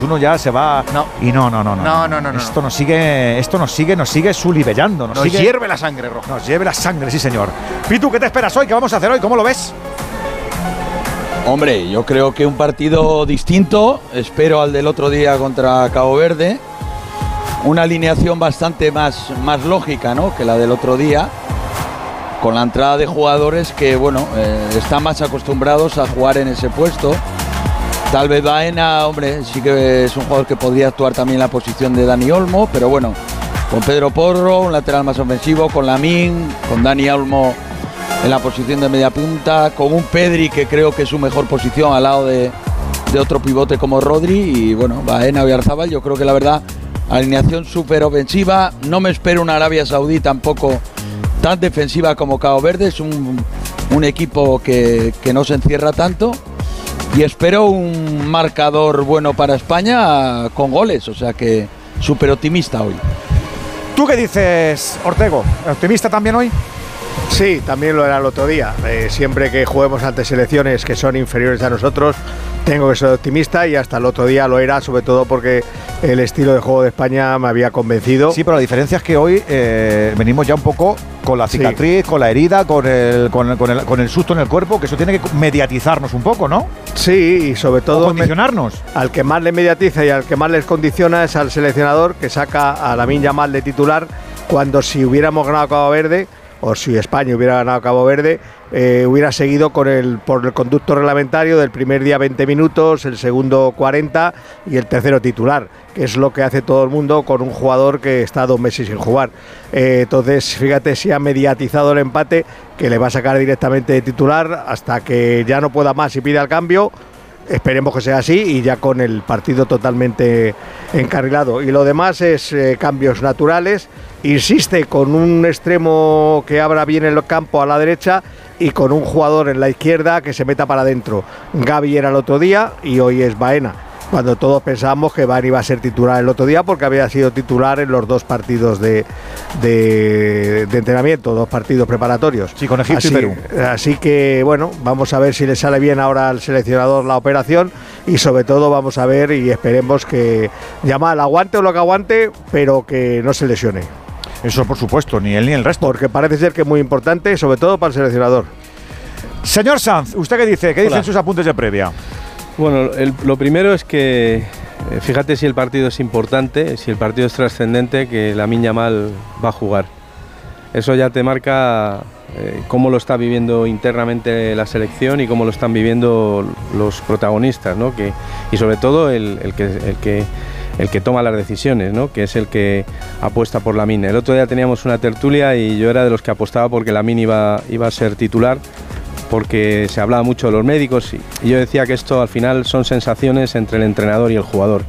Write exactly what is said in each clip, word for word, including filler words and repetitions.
Uno ya se va no. y no, no, no, no. No, no, no, no. Esto nos sigue, esto nos sigue, nos sigue sulibellando. Nos, nos sigue, hierve la sangre roja. Nos hierve la sangre, sí señor. Pitu, ¿qué te esperas hoy? ¿Qué vamos a hacer hoy? ¿Cómo lo ves? Hombre, yo creo que un partido distinto. Espero al del otro día contra Cabo Verde. Una alineación bastante más, más lógica, ¿no?, que la del otro día. Con la entrada de jugadores que, bueno, eh, están más acostumbrados a jugar en ese puesto. Tal vez Baena, hombre, sí que es un jugador que podría actuar también en la posición de Dani Olmo, pero bueno, con Pedro Porro, un lateral más ofensivo, con Lamine, con Dani Olmo en la posición de media punta, con un Pedri que creo que es su mejor posición al lado de, de otro pivote como Rodri, y bueno, Baena, Oyarzabal, yo creo que la verdad, alineación súper ofensiva. No me espero una Arabia Saudí tampoco tan defensiva como Cabo Verde, es un, un equipo que, que no se encierra tanto. Y espero un marcador bueno para España con goles, o sea que súper optimista hoy. ¿Tú qué dices, Ortego? ¿Optimista también hoy? Sí, también lo era el otro día. Eh, siempre que juguemos ante selecciones que son inferiores a nosotros, tengo que ser optimista, y hasta el otro día lo era, sobre todo porque el estilo de juego de España me había convencido. Sí, pero la diferencia es que hoy eh, venimos ya un poco con la cicatriz, sí, con la herida, con el, con, con, el, con el susto en el cuerpo, que eso tiene que mediatizarnos un poco, ¿no? Sí, y sobre todo... O condicionarnos. Me, al que más le mediatiza y al que más les condiciona es al seleccionador, que saca a Lamine Yamal de titular, cuando si hubiéramos ganado a Cabo Verde, o si España hubiera ganado a Cabo Verde, eh, hubiera seguido con el, por el conducto reglamentario del primer día veinte minutos, el segundo cuarenta y el tercero titular, que es lo que hace todo el mundo con un jugador que está dos meses sin jugar. Eh, entonces, fíjate si ha mediatizado el empate, que le va a sacar directamente de titular hasta que ya no pueda más y pida el cambio. Esperemos que sea así, y ya con el partido totalmente encarrilado. Y lo demás es eh, cambios naturales. Insiste con un extremo que abra bien el campo a la derecha y con un jugador en la izquierda que se meta para adentro. Gavi era el otro día y hoy es Baena, cuando todos pensábamos que Baena iba a ser titular el otro día porque había sido titular en los dos partidos de, de, de entrenamiento, dos partidos preparatorios. Sí, con Egipto así, y Perú. Así que, bueno, vamos a ver si le sale bien ahora al seleccionador la operación, y sobre todo vamos a ver y esperemos que Yamal aguante o lo que aguante, pero que no se lesione. Eso por supuesto, ni él ni el resto. Porque parece ser que es muy importante, sobre todo para el seleccionador. Señor Sanz, ¿usted qué dice? ¿Qué Hola. dicen sus apuntes de previa? Bueno, el, lo primero es que, fíjate si el partido es importante, si el partido es trascendente, que Lamine Yamal va a jugar. Eso ya te marca eh, cómo lo está viviendo internamente la selección y cómo lo están viviendo los protagonistas, ¿no? Que, y sobre todo el, el, que, el, que, el que toma las decisiones, ¿no? Que es el que apuesta por Lamine. El otro día teníamos una tertulia y yo era de los que apostaba porque Lamine iba, iba a ser titular, porque se hablaba mucho de los médicos, y yo decía que esto al final son sensaciones entre el entrenador y el jugador,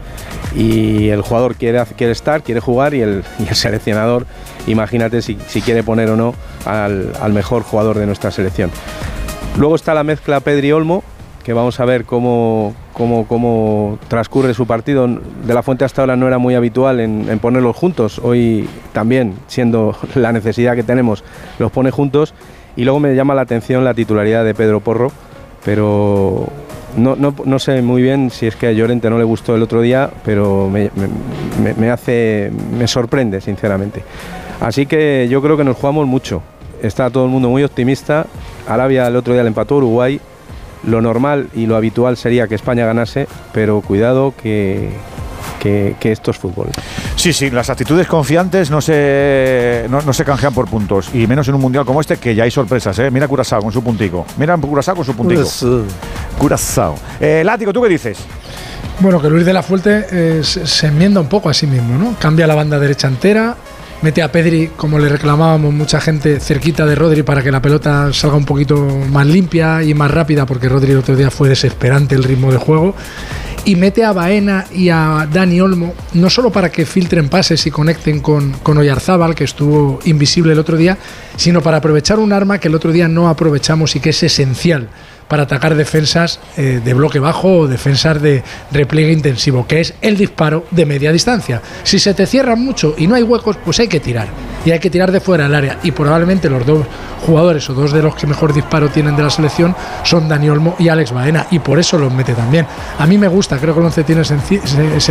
y el jugador quiere, quiere estar, quiere jugar, y el, y el seleccionador, imagínate si, si quiere poner o no al, al mejor jugador de nuestra selección. Luego está la mezcla Pedri-Olmo, que vamos a ver cómo, cómo, cómo transcurre su partido. De la Fuente hasta ahora no era muy habitual en, en ponerlos juntos, hoy también, siendo la necesidad que tenemos, los pone juntos. Y luego me llama la atención la titularidad de Pedro Porro, pero no, no, no sé muy bien si es que a Llorente no le gustó el otro día, pero me, me, me hace, me sorprende sinceramente. Así que yo creo que nos jugamos mucho. Está todo el mundo muy optimista. Arabia el otro día le empató a Uruguay. Lo normal y lo habitual sería que España ganase, pero cuidado que... Que, que esto es fútbol. Sí, sí, las actitudes confiantes no se, no, no se canjean por puntos, y menos en un mundial como este, que ya hay sorpresas, ¿eh? Mira Curazao con su puntico. Mira Curazao con su puntico. Curazao. Eh, Látigo, ¿tú qué dices? Bueno, que Luis de la Fuente eh, se, se enmienda un poco a sí mismo, ¿no? Cambia la banda derecha entera, mete a Pedri, como le reclamábamos mucha gente, cerquita de Rodri para que la pelota salga un poquito más limpia y más rápida, porque Rodri el otro día fue desesperante el ritmo de juego. Y mete a Baena y a Dani Olmo, no solo para que filtren pases y conecten con, con Oyarzabal, que estuvo invisible el otro día, sino para aprovechar un arma que el otro día no aprovechamos y que es esencial para atacar defensas eh, de bloque bajo o defensas de repliegue intensivo, que es el disparo de media distancia. Si se te cierran mucho y no hay huecos, pues hay que tirar, y hay que tirar de fuera del área, y probablemente los dos jugadores o dos de los que mejor disparo tienen de la selección son Dani Olmo y Alex Baena, y por eso los mete también. A mí me gusta, creo que el once tiene senci-